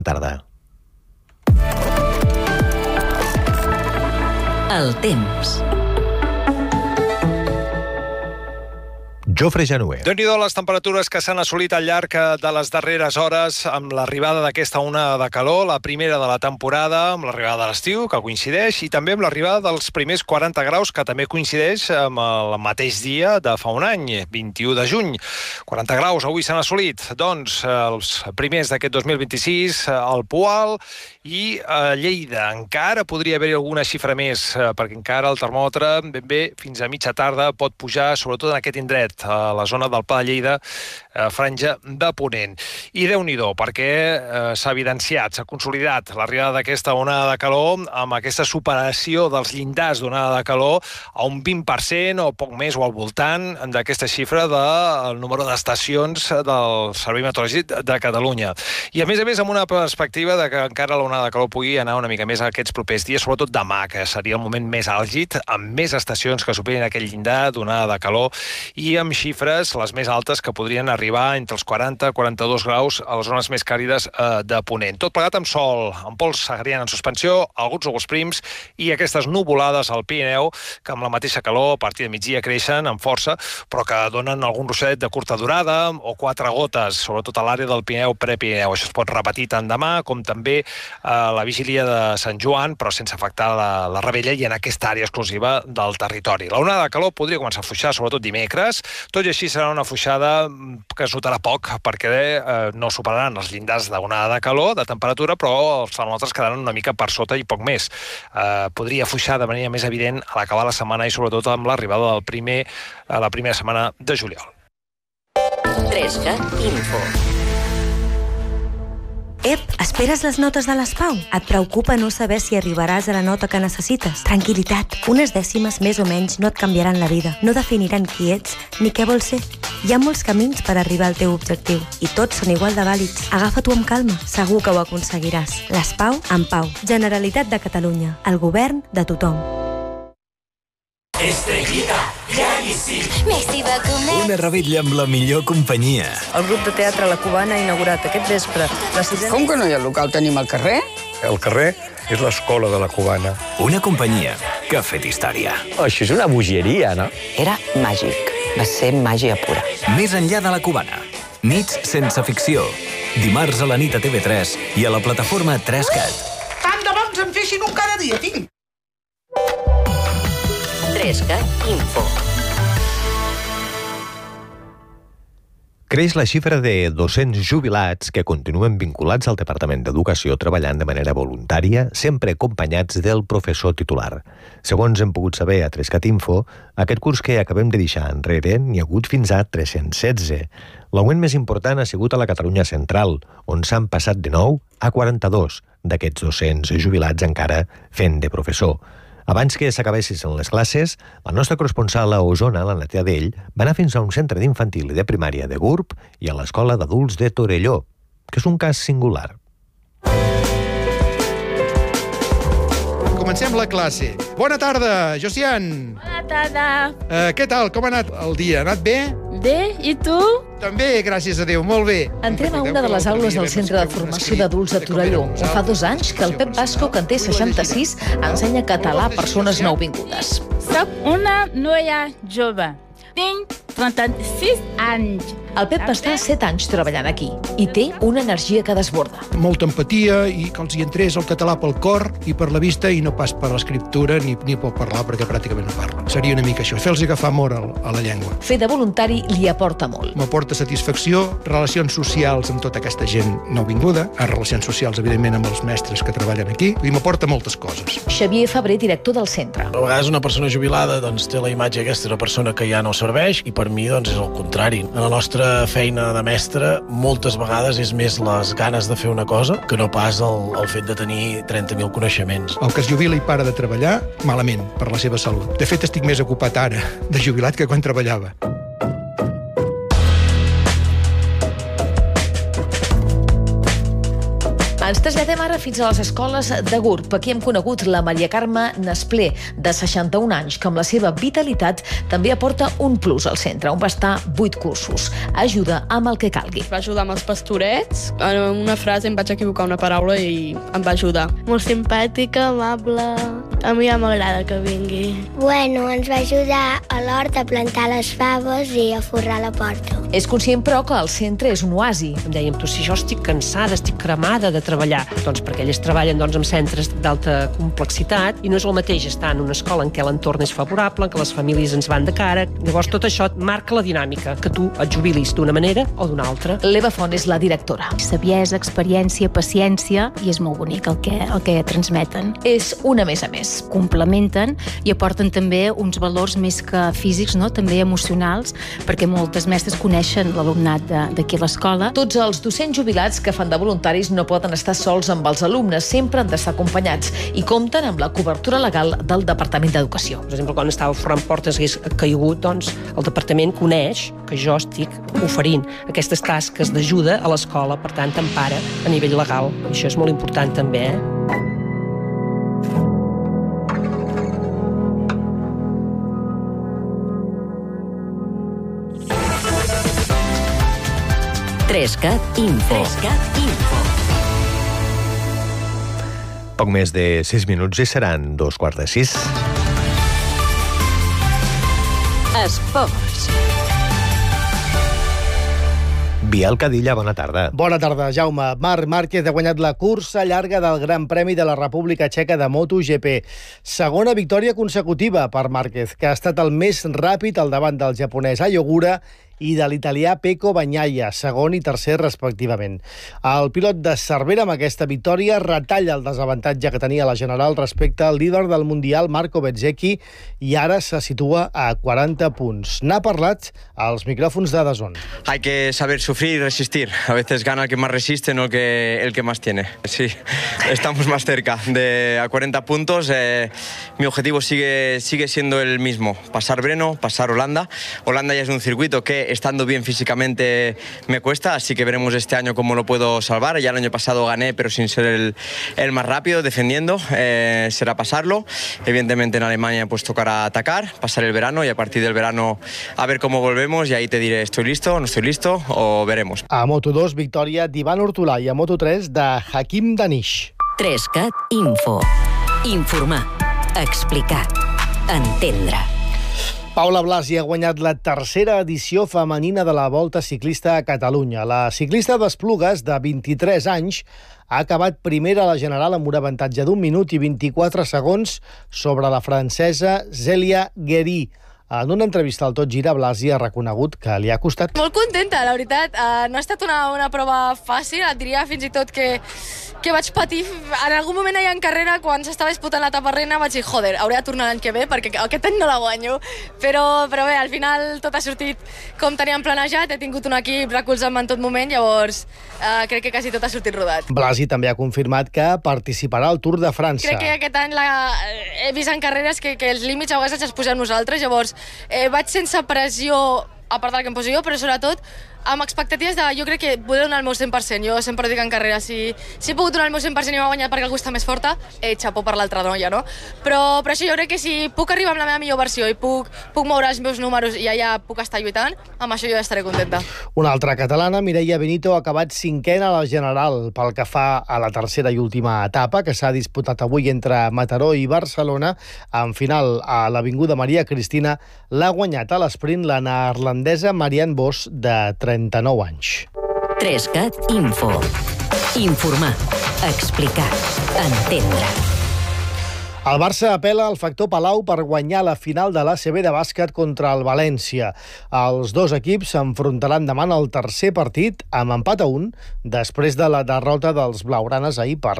tarda. El temps. Jofre Januer. Déu-n'hi-do les temperatures que s'han assolit al llarg de les darreres hores amb l'arribada d'aquesta onada de calor, la primera de la temporada, amb l'arribada de l'estiu, que coincideix, i també amb l'arribada dels primers 40 graus, que també coincideix amb el mateix dia de fa un any, 21 de juny. 40 graus avui s'han assolit, doncs, els primers d'aquest 2026, al Poal i a Lleida. Encara podria haver-hi alguna xifra més, perquè encara el termòmetre, ben bé, fins a mitja tarda, pot pujar, sobretot en aquest indret, a la zona del Pla de Lleida, franja de Ponent. I Déu-n'hi-do, perquè s'ha evidenciat, s'ha consolidat l'arribada d'aquesta onada de calor amb aquesta superació dels llindars d'onada de calor a un 20% o poc més o al voltant d'aquesta xifra del número d'estacions del Servei Meteorològic de Catalunya. I a més, amb una perspectiva de que encara l'onada de calor pugui anar una mica més aquests propers dies, sobretot demà, que seria el moment més àlgid, amb més estacions que superin aquell llindar d'onada de calor i amb xifres les més altes que podrien arribar entre els 40 i 42 graus a les zones més càlides de Ponent. Tot plegat amb sol, amb pols sahariana en suspensió, alguns núvols prims i aquestes nuvolades al Pirineu que amb la mateixa calor a partir de migdia creixen amb força, però que donen algun rossedet de curta durada o 4 gotes, sobretot a l'àrea del Pirineu prepirineu. Això es pot repetir tant demà com també a la vigília de Sant Joan, però sense afectar la Rebella i en aquesta àrea exclusiva del territori. La onada de calor podria començar a fluixar, sobretot dimecres. Tot i així serà una fluixada que es notarà poc, perquè no superaran els llindars d'onada de calor, de temperatura, però els termòmetres quedaran una mica per sota i poc més. Podria fluixar de manera més evident a l'acabar la setmana i sobretot amb l'arribada a la primera setmana de juliol. 3CAT Info. Ep, esperes les notes de les Pau? Et preocupa no saber si arribaràs a la nota que necessites? Tranquil·litat, unes dècimes més o menys no et canviaran la vida, no definiran qui ets ni què vols ser. Hi ha molts camins per arribar al teu objectiu i tots són igual de vàlids. Agafa-t'ho amb calma, segur que ho aconseguiràs. Les Pau en Pau. Generalitat de Catalunya, el govern de tothom. Estrellita, claríssim. Una revetlla amb la millor companyia. El grup de teatre La Cubana ha inaugurat aquest vespre la sisena... Com que no hi ha local? Tenim el carrer? El carrer és l'escola de La Cubana. Una companyia que ha fet història. Això és una bogeria, no? Era màgic. Va ser màgia pura. Més enllà de La Cubana. Nits sense ficció. Dimarts a la nit a TV3 i a la plataforma 3CAT. Tant de bons em feixin un cada dia, tinc! 3CAT Info. Creix la xifra de docents jubilats que continuen vinculats al Departament d'Educació treballant de manera voluntària, sempre acompanyats del professor titular. Segons hem pogut saber a 3CAT Info, aquest curs que acabem de deixar enrere n'hi ha hagut fins a 316. L'augment més important ha sigut a la Catalunya central, on s'han passat de 9 a 42 d'aquests docents jubilats encara fent de professor. Abans que s'acabessin les classes, la nostra corresponsal a Osona, la Natia Dell, va anar fins a un centre d'infantil i de primària de Gurb i a l'escola d'adults de Torelló, que és un cas singular. Comencem la classe. Bona tarda, Josian. Bona tarda. Què tal? Com ha anat el dia? Ha anat bé? Bé, i tu? També, gràcies a Déu, molt bé. Entrem a una de les aules del Centre de Formació d'Adults de Torelló, on fa 2 anys que el Pep Vasco, que en té 66, ensenya català a persones nouvingudes. Soc una noia jove. Tinc 36 anys. El Pep està 7 anys treballant aquí i té una energia que desborda. Molta empatia i que els hi entrés el català pel cor i per la vista i no pas per l'escriptura ni pel parlar, perquè pràcticament no parla. Seria una mica això, fer-los agafar amor a la llengua. Fer de voluntari li aporta molt. M'aporta satisfacció, relacions socials amb tota aquesta gent nouvinguda, relacions socials, evidentment, amb els mestres que treballen aquí, i m'aporta moltes coses. Xavier Febrer, director del centre. A vegades una persona jubilada té la imatge aquesta d'una persona que ja no serveix i per mi és el contrari. En la nostra feina de mestre moltes vegades és més les ganes de fer una cosa que no pas el fet de tenir 30.000 coneixements. El que es jubila i para de treballar, malament, per la seva salut. De fet, estic més ocupat ara de jubilat que quan treballava. Ens traslladem ara fins a les escoles de GURB. Aquí hem conegut la Maria Carme Nesplé, de 61 anys, que amb la seva vitalitat també aporta un plus al centre, on va estar 8 cursos. Ajuda amb el que calgui. Va ajudar amb els pastorets. En una frase em vaig equivocar una paraula i em va ajudar. Molt simpàtica, amable. A mi ja m'agrada que vingui. Bueno, ens va ajudar a l'hort a plantar les faves i a forrar la porta. És conscient, però, que el centre és un oasi. Em dèiem, si jo estic cansada, estic cremada de treballar, doncs perquè ells treballen amb centres d'alta complexitat i no és el mateix estar en una escola en què l'entorn és favorable, en què les famílies ens van de cara. Llavors tot això marca la dinàmica, que tu et jubilis d'una manera o d'una altra. L'Eva Font és la directora. Saviesa, experiència, paciència, i és molt bonic el que transmeten. És una més a més. Complementen i aporten també uns valors més que físics, no? També emocionals, perquè moltes mestres coneixen l'alumnat d'aquí a l'escola. Tots els docents jubilats que fan de voluntaris no poden estar sols amb els alumnes, sempre han d'estar acompanyats i compten amb la cobertura legal del Departament d'Educació. Per exemple, quan estava forrant portes i hagués caigut, doncs el departament coneix que jo estic oferint aquestes tasques d'ajuda a l'escola, per tant, t'empara a nivell legal. I això és molt important també, Trescat Info. Poc més de 6 minuts i seran 2:15. Esports. Biel Cadilla, bona tarda. Bona tarda, Jaume. Marc Márquez ha guanyat la cursa llarga del Gran Premi de la República Txeca de MotoGP. Segona victòria consecutiva per Márquez, que ha estat el més ràpid al davant del japonès Ayogura i de l'italià Pecco Bagnaia, segon i tercer respectivament. El pilot de Cervera amb aquesta victòria retalla el desavantatge que tenia la General respecte al líder del Mundial Marco Bezzecchi i ara se situa a 40 punts. N'ha parlat als micròfons de DAZN. Hay que saber sufrir y resistir. A veces gana el que más resiste, no el que más tiene. Sí, estamos más cerca a 40 puntos. Mi objetivo sigue siendo el mismo. Pasar Brno, pasar Holanda. Holanda ya es un circuito que estando bien físicamente me cuesta, así que veremos este año cómo lo puedo salvar. Ya el año pasado gané, pero sin ser el más rápido, defendiendo. Será pasarlo. Evidentemente en Alemania pues tocará atacar, pasar el verano y a partir del verano a ver cómo volvemos y ahí te diré, ¿estoy listo? ¿No estoy listo? O veremos. A Moto2, victòria d'Ivan Ortolà, i a Moto3 de Hakim Danish. Trescat Info. Informar, explicar, entendre. Paula Blasi ha guanyat la tercera edició femenina de la Volta Ciclista a Catalunya. La ciclista d'Esplugues, de 23 anys, ha acabat primera a la general amb un avantatge d'1 minut i 24 segons sobre la francesa Zélia Guéry. En una entrevista al Tot Gira, Blasi ha reconegut que li ha costat. Molt contenta, la veritat. No ha estat una prova fàcil, et diria fins i tot que vaig patir. En algun moment allà en carrera, quan s'estava disputant l'etapa reina, vaig dir, joder, hauré de tornar l'any que ve, perquè aquest any no la guanyo. Però bé, al final tot ha sortit com teníem planejat, he tingut un equip recolzant-me en tot moment, llavors crec que quasi tot ha sortit rodat. Blasi també ha confirmat que participarà al Tour de França. Crec que aquest any he vist en carreres que els límits a vegades els posem nosaltres, llavors vaig sense pressió, a part del que em poso jo, però sobretot amb expectatives de, jo crec que poder donar el meu 100%. Jo sempre dic en carrera, si he pogut donar el meu 100% i m'ha guanyat perquè algú està més forta, xapó per l'altra noia, no? Però això jo crec que si puc arribar amb la meva millor versió i puc moure els meus números i allà puc estar lluitant, amb això jo ja estaré contenta. Una altra catalana, Mireia Benito, ha acabat cinquena a la general pel que fa a la tercera i última etapa, que s'ha disputat avui entre Mataró i Barcelona. En final, a l'Avinguda Maria Cristina, l'ha guanyat a l'esprint la neerlandesa Marianne Vos, de 39 anys. Trescat Info. Informar, explicar, entendre. El Barça apela al factor Palau per guanyar la final de l'ACB de bàsquet contra el València. Els dos equips s'enfrontaran demà en el tercer partit amb empat a 1 després de la derrota dels blaugranes ahir per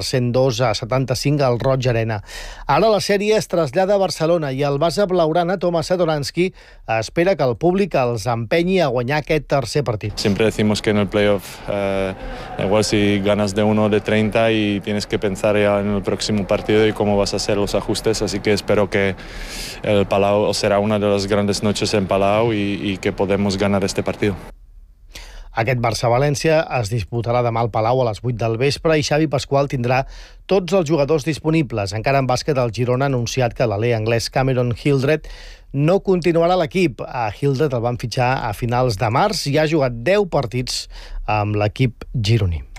102-75 al Roig Arena. Ara la sèrie es trasllada a Barcelona i el base blaugrana Tomas Satoransky espera que el públic els empenyi a guanyar aquest tercer partit. Siempre decimos que en el playoff igual si ganas de 1 o de 30 y tienes que pensar ya en el próximo partido y cómo vas a hacer los ajustes, así que espero que el Palau será una de las grandes noches en Palau y que podemos ganar este partido. Aquest Barça-València es disputarà demà al Palau a les 8 del vespre i Xavi Pasqual tindrà tots els jugadors disponibles. Encara en bàsquet, el Girona ha anunciat que l'alè anglès Cameron Hildreth no continuarà a l'equip. A Hildreth el van fitxar a finals de març i ha jugat 10 partits amb l'equip gironí.